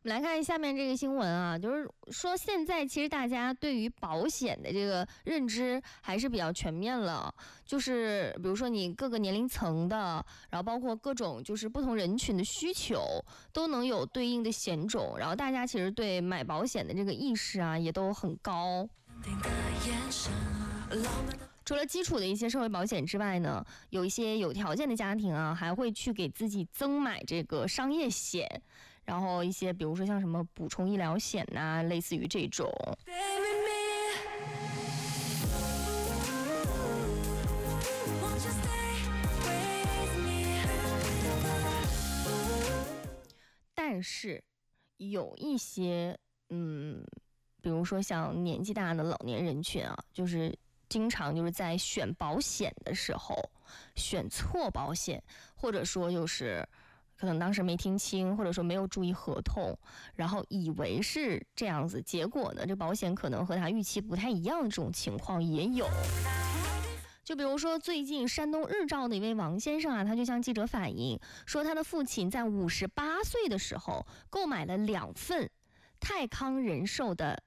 们来看下面这个新闻啊，就是说现在其实大家对于保险的这个认知还是比较全面了，就是比如说你各个年龄层的，然后包括各种就是不同人群的需求都能有对应的险种，然后大家其实对买保险的这个意识啊也都很高。除了基础的一些社会保险之外呢，有一些有条件的家庭啊，还会去给自己增买这个商业险，然后一些比如说像什么补充医疗险呐，类似于这种。但是有一些比如说像年纪大的老年人群啊，就是经常就是在选保险的时候选错保险，或者说就是可能当时没听清，或者说没有注意合同，然后以为是这样子，结果呢这保险可能和他预期不太一样的这种情况也有。就比如说最近山东日照的一位王先生啊，他就向记者反映说，他的父亲在58岁的时候购买了2份泰康人寿的